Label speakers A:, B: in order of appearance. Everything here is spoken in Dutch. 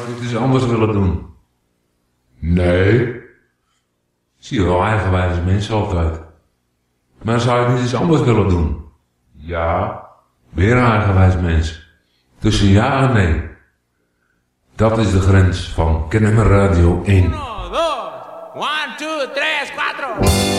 A: niet iets anders willen doen? Nee. Zie je wel eigenwijze mensen altijd. Maar zou je niet iets anders willen doen? Ja. Weer een eigenwijs mens. Tussen ja en nee. Dat is de grens van Kennemer Radio 1.
B: 1, 2, 3, 4.